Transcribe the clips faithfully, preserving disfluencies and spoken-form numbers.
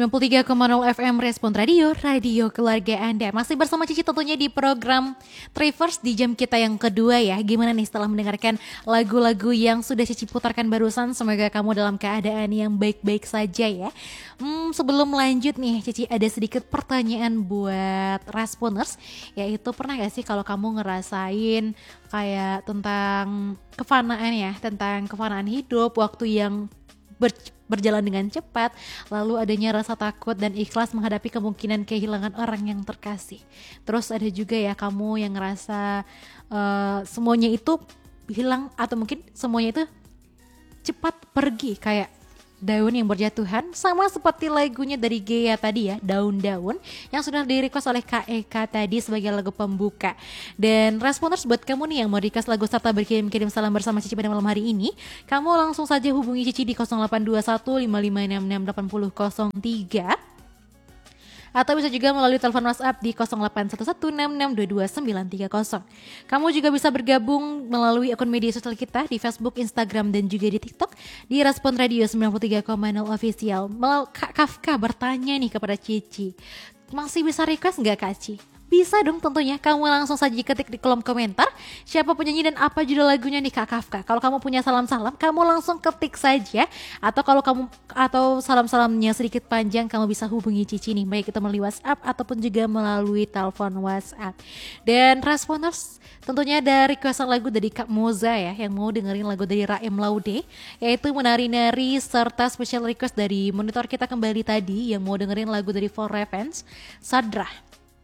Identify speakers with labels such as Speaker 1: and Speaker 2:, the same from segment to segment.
Speaker 1: sembilan puluh tiga koma nol F M Respon Radio, radio keluarga Anda. Masih bersama Cici tentunya di program Traverse di jam kita yang kedua ya. Gimana nih setelah mendengarkan lagu-lagu yang sudah Cici putarkan barusan? Semoga kamu dalam keadaan yang baik-baik saja ya. Hmm, sebelum lanjut nih Cici ada sedikit pertanyaan buat Responers. Yaitu pernah gak sih kalau kamu ngerasain kayak tentang kefanaan ya, tentang kefanaan hidup, waktu yang ber- berjalan dengan cepat, lalu adanya rasa takut dan ikhlas menghadapi kemungkinan kehilangan orang yang terkasih. Terus ada juga ya kamu yang ngerasa uh, semuanya itu hilang atau mungkin semuanya itu cepat pergi kayak daun yang berjatuhan, sama seperti lagunya dari Gea tadi ya, Daun-Daun, yang sudah di-request oleh Kak Eka tadi sebagai lagu pembuka. Dan Responers buat kamu nih yang mau request lagu serta berkirim-kirim salam bersama Cici pada malam hari ini, kamu langsung saja hubungi Cici di nol delapan dua satu lima lima enam enam delapan nol nol tiga, atau bisa juga melalui telepon WhatsApp di nol delapan satu satu enam enam dua dua sembilan tiga nol. Kamu juga bisa bergabung melalui akun media sosial kita di Facebook, Instagram, dan juga di TikTok di Respon Radio sembilan puluh tiga koma nol Official. Kak Kafka bertanya nih kepada Cici, masih bisa request nggak Kak Ci? Bisa dong tentunya, kamu langsung saja ketik di kolom komentar siapa penyanyi dan apa judul lagunya nih Kak Kafka. Kalau kamu punya salam-salam, kamu langsung ketik saja. Atau kalau kamu atau salam-salamnya sedikit panjang, kamu bisa hubungi Cici nih, baik itu melalui WhatsApp ataupun juga melalui telepon WhatsApp. Dan Responers tentunya ada requestan lagu dari Kak Moza ya, yang mau dengerin lagu dari Raem Laude, yaitu Menari-Nari, serta special request dari monitor kita kembali tadi yang mau dengerin lagu dari For Revenge, Sadrah.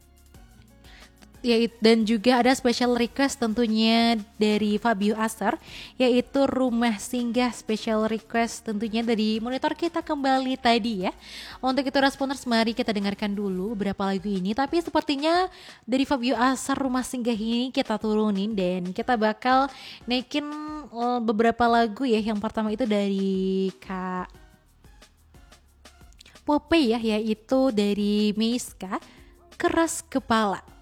Speaker 1: Ya, dan juga ada special request tentunya dari Fabio Asar, yaitu Rumah Singgah, special request tentunya dari monitor kita kembali tadi ya. Untuk itu Responers, mari kita dengarkan dulu beberapa lagu ini. Tapi sepertinya dari Fabio Asar, Rumah Singgah ini kita turunin dan kita bakal naikin beberapa lagu ya. Yang pertama itu dari Kak Pope ya, yaitu dari Meiska, Keras Kepala.